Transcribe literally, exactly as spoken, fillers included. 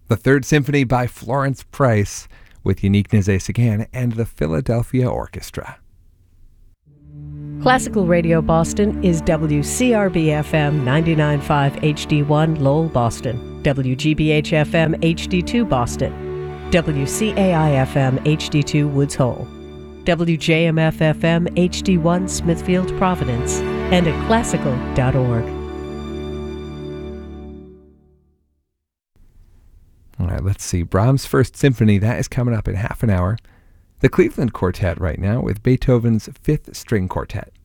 The Third Symphony by Florence Price with Unique Nézet-Séguin and the Philadelphia Orchestra. Classical Radio Boston is W C R B F M ninety-nine point five H D one Lowell, Boston, W G B H F M H D two Boston, W C A I F M H D two Woods Hole, W J M F F M H D one Smithfield, Providence, and at classical dot org. All right, let's see. Brahms' First Symphony, that is coming up in half an hour. The Cleveland Quartet right now with Beethoven's Fifth String Quartet.